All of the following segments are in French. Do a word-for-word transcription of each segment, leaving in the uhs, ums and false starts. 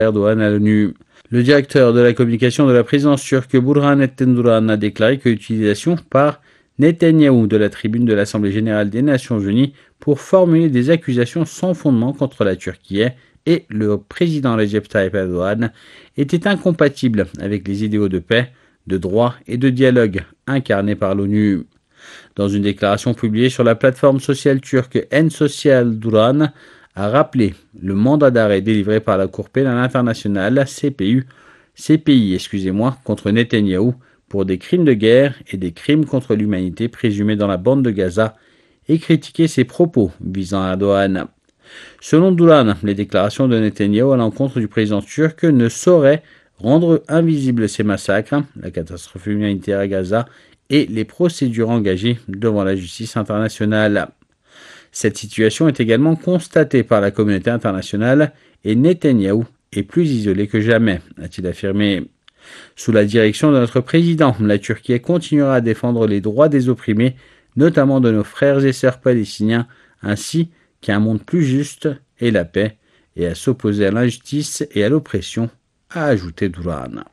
Erdogan à l'ONU. Le directeur de la communication de la présidence turque, Burhan Erdogan, a déclaré que l'utilisation par Netanyahou de la tribune de l'Assemblée générale des Nations unies pour formuler des accusations sans fondement contre la Turquie et le président Recep Tayyip Erdogan était incompatible avec les idéaux de paix, de droit et de dialogue incarnés par l'ONU. Dans une déclaration publiée sur la plateforme sociale turque N-Social, Duran a rappelé le mandat d'arrêt délivré par la Cour pénale internationale C P U, C P I, excusez-moi, contre Netanyahou pour des crimes de guerre et des crimes contre l'humanité présumés dans la bande de Gaza et critiqué ses propos visant Erdogan. Selon Duran, les déclarations de Netanyahou à l'encontre du président turc ne sauraient rendre invisibles ces massacres, la catastrophe humanitaire à Gaza et les procédures engagées devant la justice internationale. Cette situation est également constatée par la communauté internationale et Netanyahou est plus isolé que jamais, a-t-il affirmé. Sous la direction de notre président, la Turquie continuera à défendre les droits des opprimés, notamment de nos frères et sœurs palestiniens, ainsi qu'un monde plus juste et la paix, et à s'opposer à l'injustice et à l'oppression, a ajouté Duran.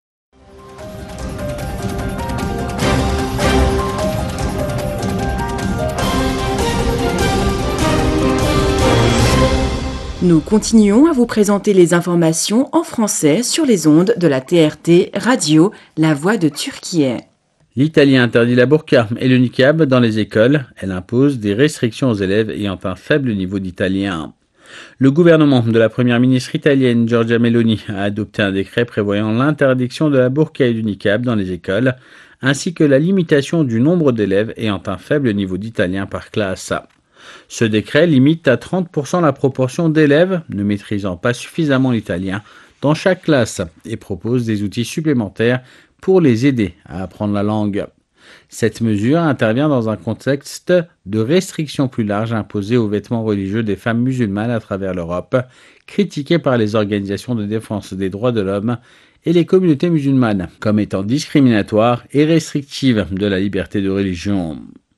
Nous continuons à vous présenter les informations en français sur les ondes de la T R T Radio, la voix de Turquie. L'Italie interdit la burqa et le niqab dans les écoles. Elle impose des restrictions aux élèves ayant un faible niveau d'italien. Le gouvernement de la première ministre italienne Giorgia Meloni a adopté un décret prévoyant l'interdiction de la burqa et du niqab dans les écoles, ainsi que la limitation du nombre d'élèves ayant un faible niveau d'italien par classe. Ce décret limite à trente pour cent la proportion d'élèves ne maîtrisant pas suffisamment l'italien dans chaque classe et propose des outils supplémentaires pour les aider à apprendre la langue. Cette mesure intervient dans un contexte de restrictions plus larges imposées aux vêtements religieux des femmes musulmanes à travers l'Europe, critiquées par les organisations de défense des droits de l'homme et les communautés musulmanes comme étant discriminatoires et restrictives de la liberté de religion.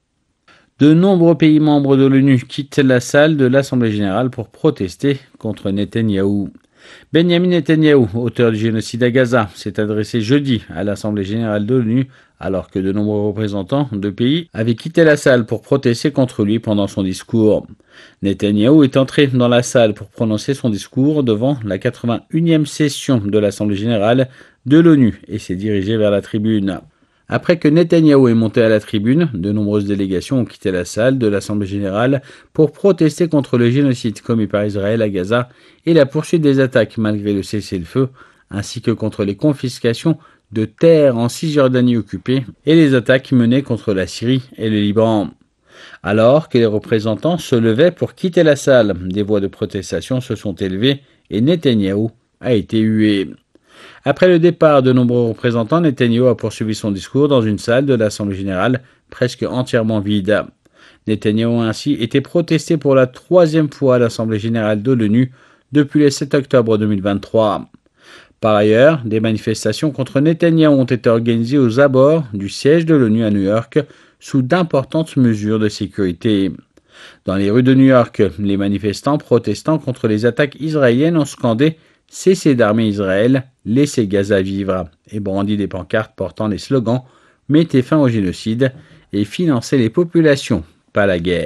De nombreux pays membres de l'ONU quittent la salle de l'Assemblée générale pour protester contre Netanyahou. Benjamin Netanyahou, auteur du génocide à Gaza, s'est adressé jeudi à l'Assemblée générale de l'ONU alors que de nombreux représentants de pays avaient quitté la salle pour protester contre lui pendant son discours. Netanyahou est entré dans la salle pour prononcer son discours devant la quatre-vingt-unième session de l'Assemblée générale de l'ONU et s'est dirigé vers la tribune. Après que Netanyahou est monté à la tribune, de nombreuses délégations ont quitté la salle de l'Assemblée générale pour protester contre le génocide commis par Israël à Gaza et la poursuite des attaques malgré le cessez-le-feu, ainsi que contre les confiscations de terres en Cisjordanie occupée et les attaques menées contre la Syrie et le Liban. Alors que les représentants se levaient pour quitter la salle, des voix de protestation se sont élevées et Netanyahou a été hué. Après le départ de nombreux représentants, Netanyahou a poursuivi son discours dans une salle de l'Assemblée générale presque entièrement vide. Netanyahou a ainsi été protesté pour la troisième fois à l'Assemblée générale de l'ONU depuis le sept octobre deux mille vingt-trois. Par ailleurs, des manifestations contre Netanyahou ont été organisées aux abords du siège de l'ONU à New York sous d'importantes mesures de sécurité. Dans les rues de New York, les manifestants protestant contre les attaques israéliennes ont scandé « Cessez d'armer Israël, laissez Gaza vivre » et brandi des pancartes portant les slogans « Mettez fin au génocide et financez les populations, pas la guerre ».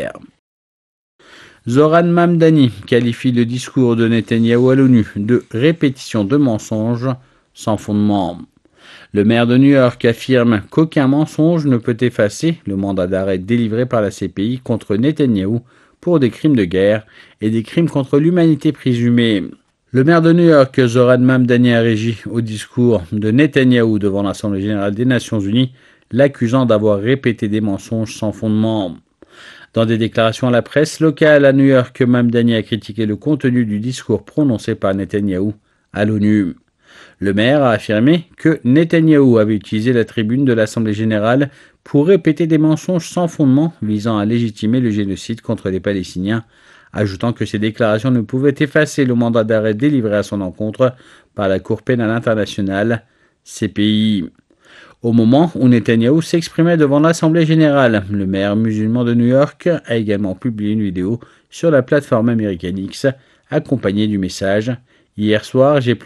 Zoran Mamdani qualifie le discours de Netanyahou à l'ONU de répétition de mensonges sans fondement. Le maire de New York affirme qu'aucun mensonge ne peut effacer le mandat d'arrêt délivré par la C P I contre Netanyahou pour des crimes de guerre et des crimes contre l'humanité présumés. Le maire de New York, Zoran Mamdani, a réagi au discours de Netanyahou devant l'Assemblée générale des Nations unies, l'accusant d'avoir répété des mensonges sans fondement. Dans des déclarations à la presse locale à New York, Mamdani a critiqué le contenu du discours prononcé par Netanyahou à l'ONU. Le maire a affirmé que Netanyahou avait utilisé la tribune de l'Assemblée générale pour répéter des mensonges sans fondement visant à légitimer le génocide contre les Palestiniens, ajoutant que ces déclarations ne pouvaient effacer le mandat d'arrêt délivré à son encontre par la Cour pénale internationale, C P I. Au moment où Netanyahou s'exprimait devant l'Assemblée générale, le maire musulman de New York a également publié une vidéo sur la plateforme américaine X, accompagnée du message « Hier soir, j'ai